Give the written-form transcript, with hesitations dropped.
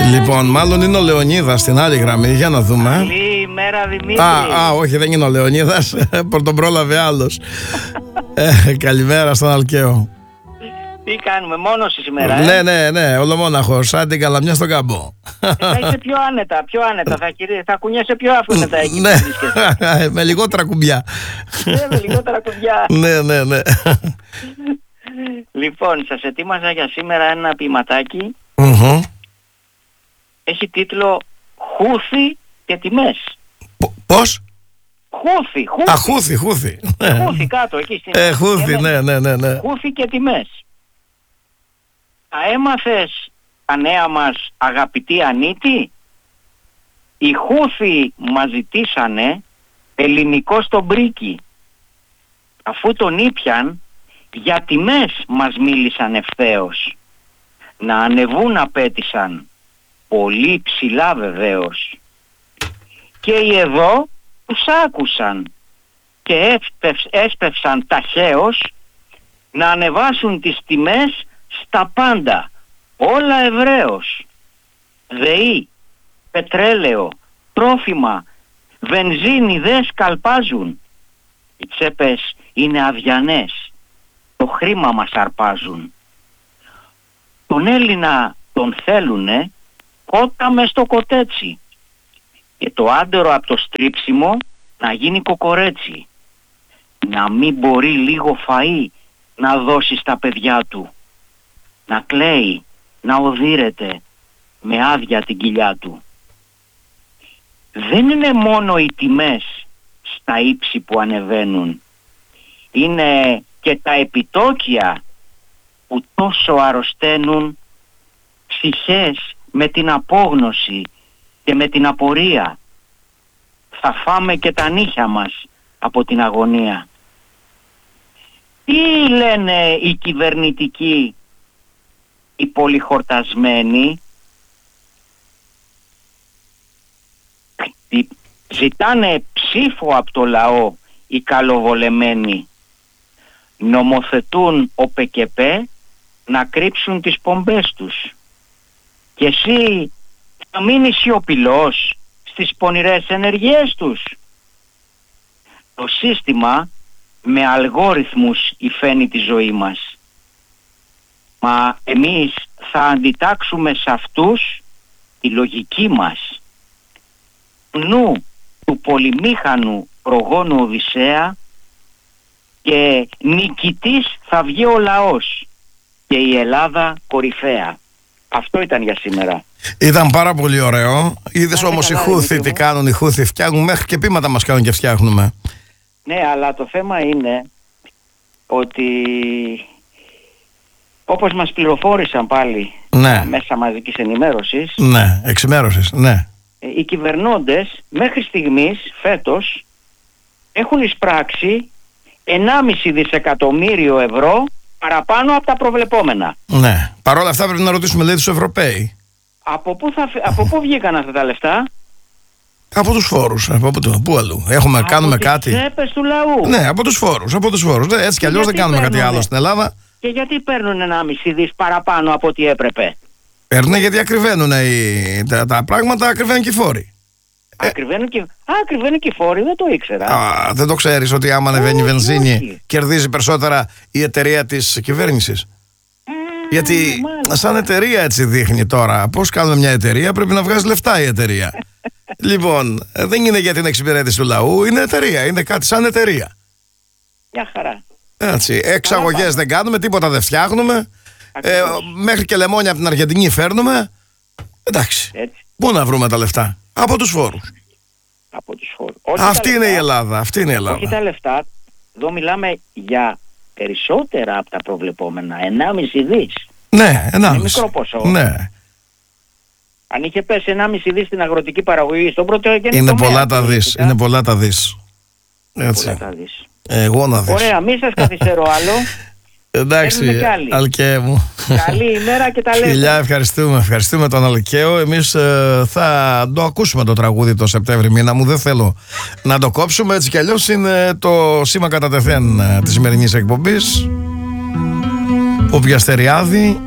Λοιπόν, μάλλον είναι ο Λεωνίδας στην άλλη γραμμή. Για να δούμε. Καλή ημέρα, Δημήτρη. Όχι, δεν είναι ο Λεωνίδας. Τον πρόλαβε άλλος. Καλημέρα στον Αλκαίο. Τι κάνουμε, μόνος σήμερα, Ναι, ολομόναχος, σαν την καλαμιά στον κάμπο. Θα είσαι πιο άνετα, θα κουνιέσαι πιο άφηνα εκεί. Ναι, με λιγότερα κουμπιά. Με λιγότερα κουμπιά. Ναι. Λοιπόν, σας ετοίμαζα για σήμερα ένα ποιηματάκι. Έχει τίτλο «Χούθι και τιμές». Πώς? Χούθι. Χούθι κάτω, εκεί στην Χούθι, ναι. Χούθι και τιμές. Τα έμαθες τα νέα μας, αγαπητή Ανίτη? Οι Χούθι μας ζητήσανε ελληνικό στο μπρίκι. Αφού τον ήπιαν, για τιμές μας μίλησαν ευθέως. Να ανεβούν απέτησαν, πολύ ψηλά βεβαίως. Και οι εδώ τους άκουσαν και έσπευσαν ταχαίως να ανεβάσουν τις τιμές στα πάντα, όλα ευρέως. ΔΕΗ, πετρέλαιο, τρόφιμα, βενζίνη δεν σκαλπάζουν. Οι τσέπες είναι αδιανές, το χρήμα μας αρπάζουν. Τον Έλληνα τον θέλουνε κότα μες στο κοτέτσι και το άντερο από το στρίψιμο να γίνει κοκορέτσι. Να μην μπορεί λίγο φαΐ να δώσει στα παιδιά του. Να κλαίει, να οδύρεται με άδεια την κοιλιά του. Δεν είναι μόνο οι τιμές στα ύψη που ανεβαίνουν. Είναι και τα επιτόκια που τόσο αρρωσταίνουν ψυχές με την απόγνωση και με την απορία. Θα φάμε και τα νύχια μας από την αγωνία. Τι λένε οι κυβερνητικοί, οι πολυχορτασμένοι? Ζητάνε ψήφο από το λαό οι καλοβολεμένοι. Νομοθετούν ο ΠΚΠ να κρύψουν τις πομπές τους. Και εσύ θα μείνεις σιωπηλός στις πονηρές ενεργειές τους. Το σύστημα με αλγόριθμους υφαίνει τη ζωή μας. Μα εμείς θα αντιτάξουμε σε αυτούς τη λογική μας. Νου του πολυμήχανου προγόνου Οδυσσέα και νικητής θα βγει ο λαός και η Ελλάδα κορυφαία. Αυτό ήταν για σήμερα. Ήταν πάρα πολύ ωραίο. Είδες όμως οι Χούθι τι κάνουν? Οι Χούθι φτιάχνουν, μέχρι και πείματα μας κάνουν και φτιάχνουμε. Ναι, αλλά το θέμα είναι ότι όπως μας πληροφόρησαν πάλι μέσα μαζικής ενημέρωσης, εξημέρωσης, οι κυβερνώντες μέχρι στιγμής φέτος έχουν εισπράξει 1,5 δισεκατομμύριο ευρώ παραπάνω από τα προβλεπόμενα. Ναι. Παρ' όλα αυτά πρέπει να ρωτήσουμε, λέει, τους Ευρωπαίοι. Από πού βγήκαν αυτά τα λεφτά? Από τους φόρους. Πού αλλού? Κάνουμε κάτι? Από τις τσέπες του λαού. Ναι, από τους φόρους. Έτσι κι αλλιώς δεν κάνουμε κάτι άλλο στην Ελλάδα. Και γιατί παίρνουν 1,5 δις παραπάνω από ό,τι έπρεπε? Παίρνουν γιατί ακριβένουν τα πράγματα, ακριβένουν και οι φόροι. Ακριβένουν και οι φόροι, δεν το ήξερα. Δεν το ξέρεις ότι άμα ανεβαίνει η βενζίνη κερδίζει περισσότερα η εταιρεία της κυβέρνησης? Γιατί σαν εταιρεία έτσι δείχνει τώρα. Πώς κάνουμε μια εταιρεία? Πρέπει να βγάζει λεφτά η εταιρεία. Λοιπόν, δεν είναι για την εξυπηρέτηση του λαού, είναι εταιρεία, είναι κάτι σαν εταιρεία. Μια χαρά. Έτσι, εξαγωγές δεν κάνουμε, τίποτα δεν φτιάχνουμε. Μέχρι και λεμόνια από την Αργεντινή φέρνουμε. Εντάξει, έτσι. Πού να βρούμε τα λεφτά? Από τους φόρους. Αυτή είναι η Ελλάδα. Όχι τα λεφτά, εδώ μιλάμε για περισσότερα από τα προβλεπόμενα. 1,5 δις. Ναι, 1,5. Είναι μικρό ποσό. Ναι. Αν είχε πέσει 1,5 δις στην αγροτική παραγωγή, στον πρωτογενή είναι τομέα, πολλά τα δις. Έτσι. Εγώ να δεις. Ωραία, μη σας καθυστερώ άλλο. Εντάξει, Αλκαίο μου. Καλή ημέρα και τα λέμε. Φιλιά, ευχαριστούμε τον Αλκαίο. Εμείς θα το ακούσουμε το τραγούδι το Σεπτέμβρη μήνα μου. Δεν θέλω να το κόψουμε. Έτσι κι αλλιώς είναι το σήμα κατά τεθέν της σημερινής εκπομπής. Ο Πιαστεριάδη